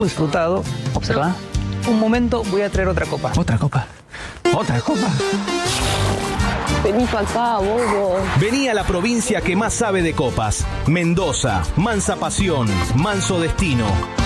disfrutado. Observa. Un momento, voy a traer otra copa. Otra copa. Otra copa. Vení para acá, bobo. Vení a la provincia que más sabe de copas. Mendoza, mansa pasión, manso destino.